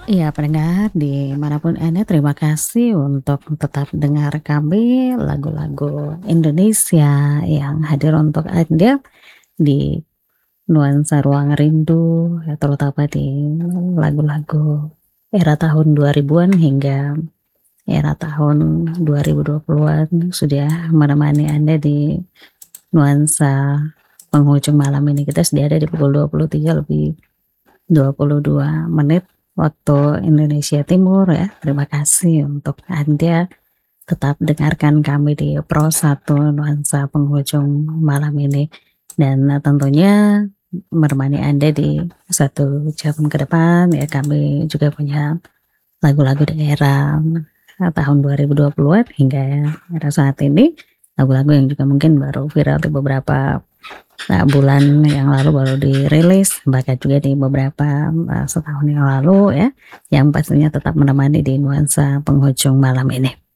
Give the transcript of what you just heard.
Iya, pendengar dimanapun Anda, terima kasih untuk tetap dengar kami, lagu-lagu Indonesia yang hadir untuk Anda di nuansa ruang rindu, ya terutama di lagu-lagu era tahun 2000-an hingga era tahun 2020-an sudah menemani Anda di nuansa penghujung malam ini. Kita sudah ada di pukul 23 lebih 22 menit waktu Indonesia Timur ya. Terima kasih untuk Anda tetap dengarkan kami di Pro 1 nuansa penghujung malam ini. Dan tentunya menemani Anda di 1 jam ke depan ya, kami juga punya lagu-lagu daerah tahun 2020-an hingga era saat ini. Lagu-lagu yang juga mungkin baru viral di beberapa bulan yang lalu baru dirilis, bahkan juga di beberapa setahun yang lalu ya, yang pastinya tetap menemani di nuansa penghujung malam ini.